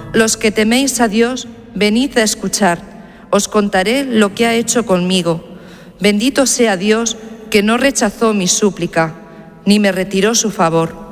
Los que teméis a Dios, venid a escuchar. Os contaré lo que ha hecho conmigo. Bendito sea Dios, que no rechazó mi súplica, ni me retiró su favor.